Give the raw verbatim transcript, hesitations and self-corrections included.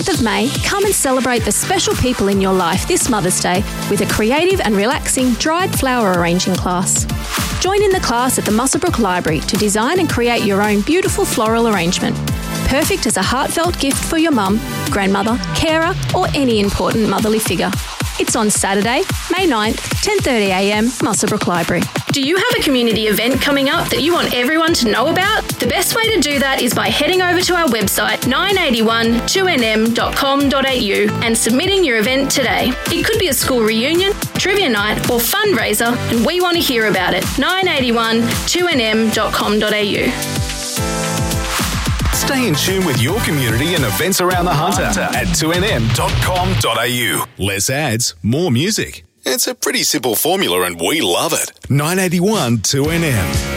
of May, come and celebrate the special people in your life this Mother's Day with a creative and relaxing dried flower arranging class. Join in the class at the Muswellbrook Library to design and create your own beautiful floral arrangement. Perfect as a heartfelt gift for your mum, grandmother, carer or any important motherly figure. It's on Saturday, May ninth, ten thirty a m, Muswellbrook Library. Do you have a community event coming up that you want everyone to know about? The best way to do that is by heading over to our website nine eight one two n m dot com dot a u and submitting your event today. It could be a school reunion, trivia night or fundraiser, and we want to hear about it. nine eight one two n m dot com dot a u. Stay in tune with your community and events around the Hunter at two n m dot com dot a u. Less ads, more music. It's a pretty simple formula and we love it. nine eighty-one two N M.